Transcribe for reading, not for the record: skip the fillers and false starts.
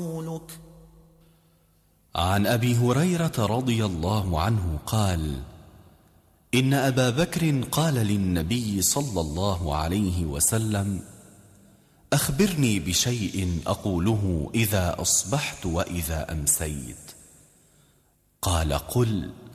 عن أبي هريرة رضي الله عنه قال: إن أبا بكر قال للنبي صلى الله عليه وسلم: أخبرني بشيء أقوله إذا أصبحت وإذا أمسيت. قال: قل: